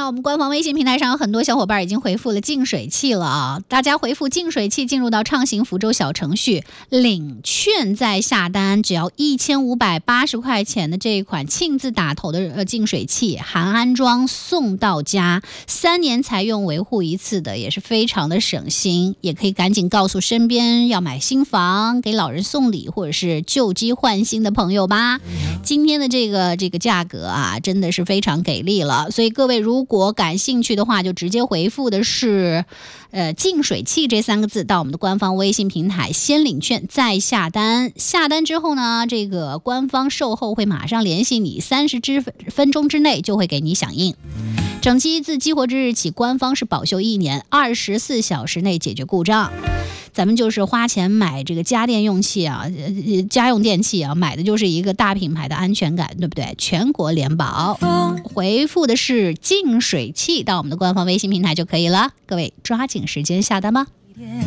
到我们官方微信平台上，有很多小伙伴已经回复了净水器了啊！大家回复净水器，进入到畅行福州小程序领券再下单，只要1580块钱的这一款沁字打头的净水器，含安装送到家，3年才用维护一次的，也是非常的省心。也可以赶紧告诉身边要买新房、给老人送礼或者是旧机换新的朋友吧。今天的这个价格啊，真的是非常给力了。所以各位如果感兴趣的话，就直接回复的是净水器这3个字到我们的官方微信平台，先领券再下单。下单之后呢，这个官方售后会马上联系你，30分钟之内就会给你响应。整机自激活之日起，官方是保修1年，24小时内解决故障。咱们就是花钱买这个家电用器啊，家用电器啊，买的就是一个大品牌的安全感，对不对？全国联保，回复的是净水器到我们的官方微信平台就可以了。各位抓紧时间下单吧。